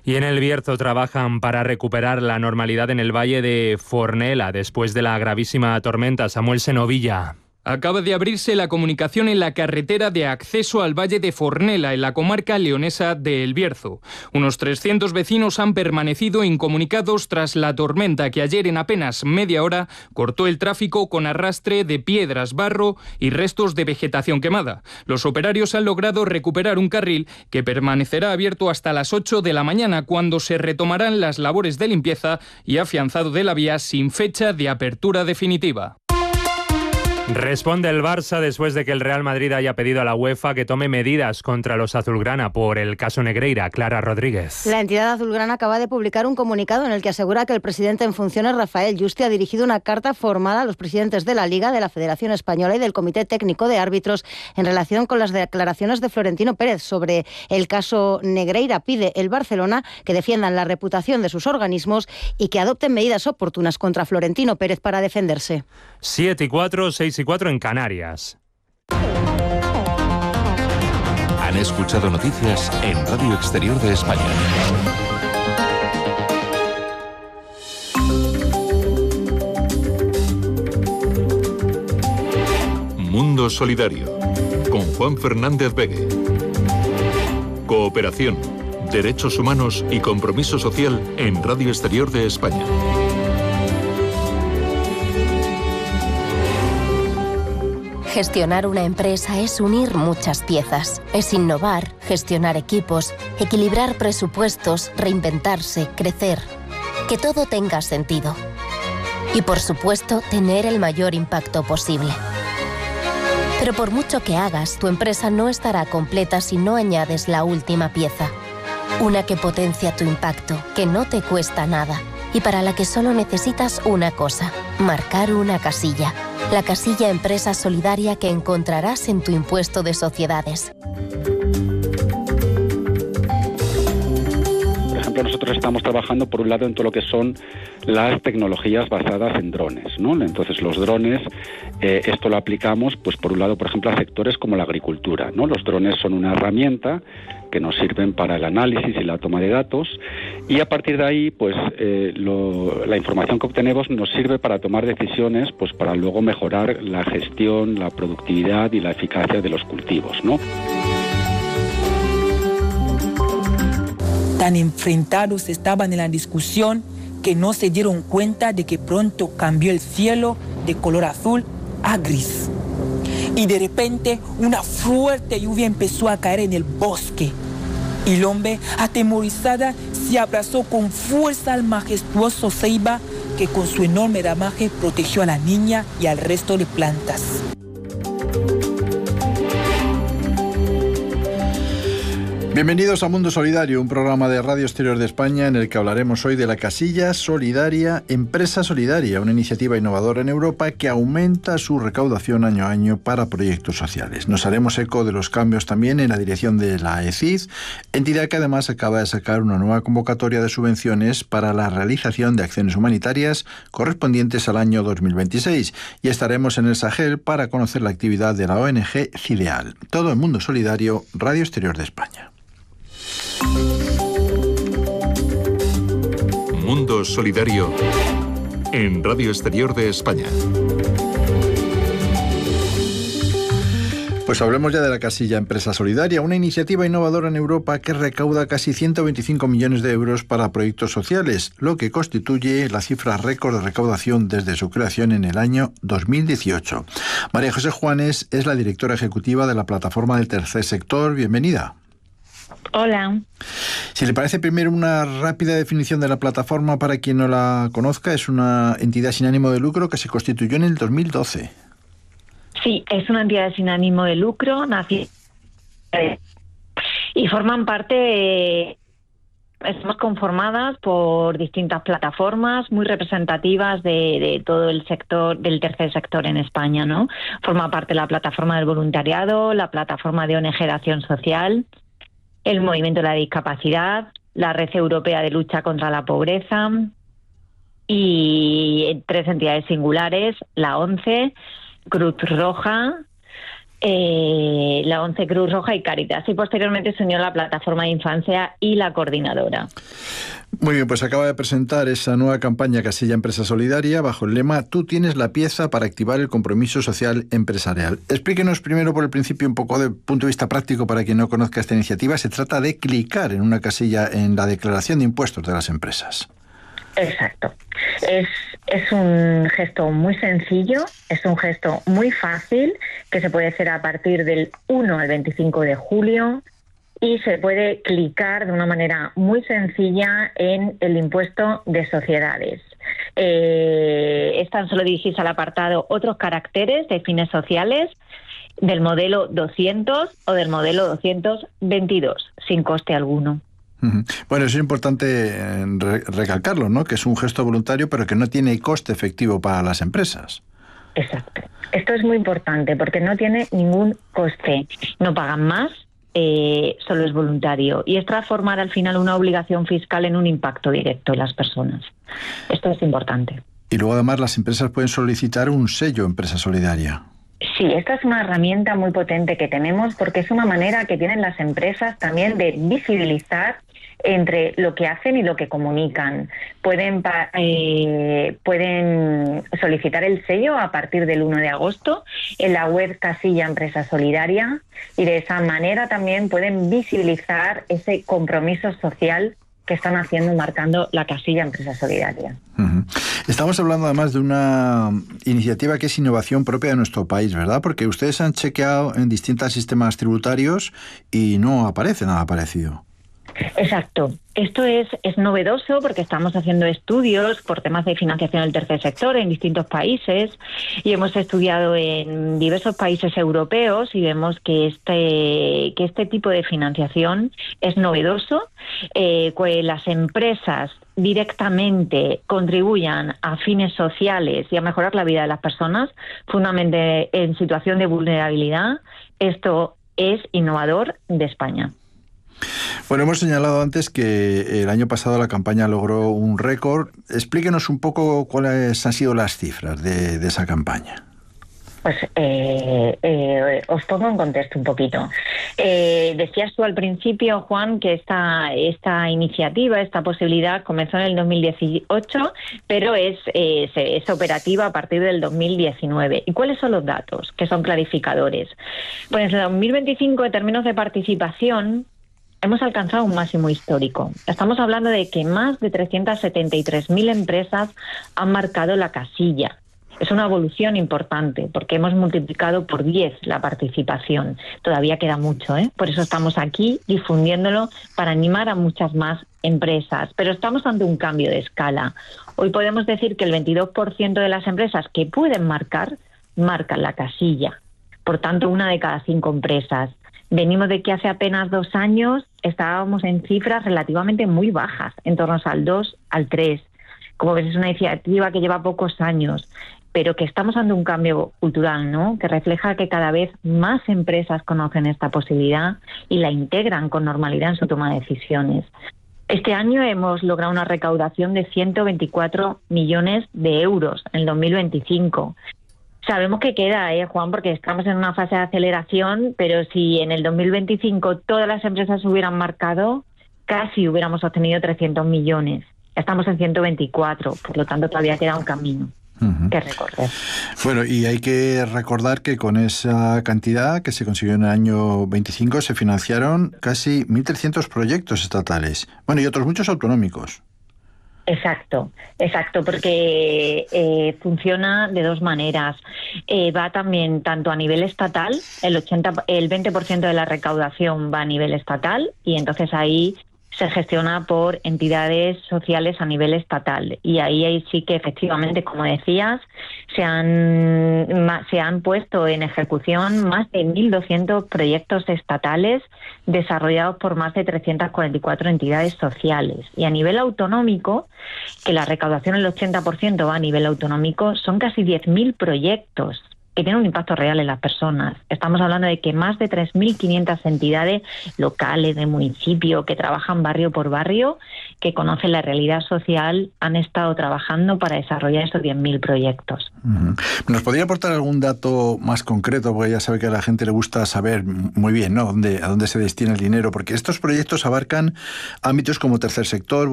Y en el Bierzo trabajan para recuperar la normalidad en el valle de Fornela después de la gravísima tormenta. Samuel Senovilla. Acaba de abrirse la comunicación en la carretera de acceso al Valle de Fornela, en la comarca leonesa de El Bierzo. Unos 300 vecinos han permanecido incomunicados tras la tormenta que ayer en apenas media hora cortó el tráfico con arrastre de piedras, barro y restos de vegetación quemada. Los operarios han logrado recuperar un carril que permanecerá abierto hasta las 8 de la mañana, cuando se retomarán las labores de limpieza y afianzado de la vía sin fecha de apertura definitiva. Responde el Barça después de que el Real Madrid haya pedido a la UEFA que tome medidas contra los azulgrana por el caso Negreira. Clara Rodríguez. La entidad azulgrana acaba de publicar un comunicado en el que asegura que el presidente en funciones, Rafael Yuste, ha dirigido una carta formada a los presidentes de la Liga, de la Federación Española y del Comité Técnico de Árbitros en relación con las declaraciones de Florentino Pérez sobre el caso Negreira. Pide el Barcelona que defiendan la reputación de sus organismos y que adopten medidas oportunas contra Florentino Pérez para defenderse. 7:04, 6:04 en Canarias. Han escuchado noticias en Radio Exterior de España. Mundo Solidario, con Juan Fernández Begue. Cooperación, derechos humanos y compromiso social en Radio Exterior de España. Gestionar una empresa es unir muchas piezas. Es innovar, gestionar equipos, equilibrar presupuestos, reinventarse, crecer. Que todo tenga sentido. Y por supuesto, tener el mayor impacto posible. Pero por mucho que hagas, tu empresa no estará completa si no añades la última pieza. Una que potencia tu impacto, que no te cuesta nada y para la que solo necesitas una cosa: marcar una casilla. La casilla Empresa Solidaria que encontrarás en tu impuesto de sociedades. Por ejemplo, nosotros estamos trabajando por un lado en todo lo que son las tecnologías basadas en drones, ¿no? Entonces los drones, esto lo aplicamos, pues por un lado, por ejemplo, a sectores como la agricultura, ¿no? Los drones son una herramienta que nos sirven para el análisis y la toma de datos, y a partir de ahí, pues la información que obtenemos nos sirve para tomar decisiones, pues para luego mejorar la gestión, la productividad y la eficacia de los cultivos, ¿no? Tan enfrentados estaban en la discusión que no se dieron cuenta de que pronto cambió el cielo de color azul a gris. Y de repente una fuerte lluvia empezó a caer en el bosque. Y el hombre, atemorizada, se abrazó con fuerza al majestuoso ceiba que con su enorme ramaje protegió a la niña y al resto de plantas. Bienvenidos a Mundo Solidario, un programa de Radio Exterior de España en el que hablaremos hoy de la casilla solidaria Empresa Solidaria, una iniciativa innovadora en Europa que aumenta su recaudación año a año para proyectos sociales. Nos haremos eco de los cambios también en la dirección de la ECID, entidad que además acaba de sacar una nueva convocatoria de subvenciones para la realización de acciones humanitarias correspondientes al año 2026. Y estaremos en el Sahel para conocer la actividad de la ONG Cideal. Todo en Mundo Solidario, Radio Exterior de España. Mundo Solidario en Radio Exterior de España. Pues hablemos ya de la casilla Empresa Solidaria, una iniciativa innovadora en Europa que recauda casi 125 millones de euros para proyectos sociales, lo que constituye la cifra récord de recaudación desde su creación en el año 2018. María José Juanes es la directora ejecutiva de la plataforma del tercer sector. Bienvenida. Hola. Si le parece, primero una rápida definición de la plataforma para quien no la conozca. Es una entidad sin ánimo de lucro que se constituyó en el 2012. Sí, es una entidad sin ánimo de lucro, y forman parte, estamos conformadas por distintas plataformas muy representativas de todo el sector, del tercer sector en España, ¿no? Forma parte la plataforma del voluntariado, la plataforma de ONG de Acción Social, el Movimiento de la Discapacidad, la Red Europea de Lucha contra la Pobreza y 3 entidades singulares, la ONCE, Cruz Roja, la ONCE, Cruz Roja y Cáritas, y posteriormente se unió la Plataforma de Infancia y la Coordinadora. Muy bien, pues acaba de presentar esa nueva campaña Casilla Empresa Solidaria bajo el lema "Tú tienes la pieza para activar el compromiso social empresarial". Explíquenos primero por el principio un poco de punto de vista práctico para quien no conozca esta iniciativa. Se trata de clicar en una casilla en la declaración de impuestos de las empresas. Exacto. Es un gesto muy sencillo, es un gesto muy fácil que se puede hacer a partir del 1 al 25 de julio y se puede clicar de una manera muy sencilla en el impuesto de sociedades. Es tan solo dirigirse al apartado otros caracteres de fines sociales del modelo 200 o del modelo 222, sin coste alguno. Bueno, eso es importante recalcarlo, ¿no? Que es un gesto voluntario, pero que no tiene coste efectivo para las empresas. Exacto. Esto es muy importante porque no tiene ningún coste. No pagan más, solo es voluntario. Y es transformar al final una obligación fiscal en un impacto directo en las personas. Esto es importante. Y luego además las empresas pueden solicitar un sello Empresa Solidaria. Sí, esta es una herramienta muy potente que tenemos porque es una manera que tienen las empresas también de visibilizar entre lo que hacen y lo que comunican. Pueden solicitar el sello a partir del 1 de agosto en la web Casilla Empresa Solidaria y de esa manera también pueden visibilizar ese compromiso social que están haciendo, marcando la Casilla Empresa Solidaria. Estamos hablando además de una iniciativa que es innovación propia de nuestro país, ¿verdad? Porque ustedes han chequeado en distintos sistemas tributarios y no aparece nada parecido. Exacto. Esto es novedoso porque estamos haciendo estudios por temas de financiación del tercer sector en distintos países y hemos estudiado en diversos países europeos y vemos que este tipo de financiación es novedoso, que las empresas directamente contribuyan a fines sociales y a mejorar la vida de las personas, fundamentalmente en situación de vulnerabilidad. Esto es innovador de España. Bueno, hemos señalado antes que el año pasado la campaña logró un récord. Explíquenos un poco cuáles han sido las cifras de esa campaña. Pues os pongo en contexto un poquito. Decías tú al principio, Juan, que esta iniciativa, esta posibilidad comenzó en el 2018, pero es operativa a partir del 2019. ¿Y cuáles son los datos que son clarificadores? Pues en el 2025, en términos de participación, hemos alcanzado un máximo histórico. Estamos hablando de que más de 373.000 empresas han marcado la casilla. Es una evolución importante porque hemos multiplicado por 10 la participación. Todavía queda mucho, ¿eh? Por eso estamos aquí difundiéndolo para animar a muchas más empresas. Pero estamos ante un cambio de escala. Hoy podemos decir que el 22% de las empresas que pueden marcan la casilla. Por tanto, 1 de cada 5 empresas. Venimos de que hace apenas 2 años estábamos en cifras relativamente muy bajas, en torno al 2, al 3. Como ves, es una iniciativa que lleva pocos años, pero que estamos ante un cambio cultural, ¿no? Que refleja que cada vez más empresas conocen esta posibilidad y la integran con normalidad en su toma de decisiones. Este año hemos logrado una recaudación de 124 millones de euros en el 2025. Sabemos que queda, Juan, porque estamos en una fase de aceleración, pero si en el 2025 todas las empresas hubieran marcado, casi hubiéramos obtenido 300 millones. Estamos en 124, por lo tanto todavía queda un camino que recorrer. Bueno, y hay que recordar que con esa cantidad que se consiguió en el año 25 se financiaron casi 1.300 proyectos estatales. Bueno, y otros muchos autonómicos. Exacto, porque funciona de 2 maneras. Va también tanto a nivel estatal, el 20% de la recaudación va a nivel estatal y entonces ahí se gestiona por entidades sociales a nivel estatal y ahí sí que efectivamente, como decías, se han puesto en ejecución más de 1.200 proyectos estatales desarrollados por más de 344 entidades sociales. Y a nivel autonómico, que la recaudación el 80% va a nivel autonómico, son casi 10.000 proyectos que tienen un impacto real en las personas. Estamos hablando de que más de 3.500 entidades locales de municipio que trabajan barrio por barrio, que conocen la realidad social, han estado trabajando para desarrollar estos 10.000 proyectos. ¿Nos podría aportar algún dato más concreto? Porque ya sabe que a la gente le gusta saber muy bien, ¿no?, a dónde se destina el dinero, porque estos proyectos abarcan ámbitos como tercer sector,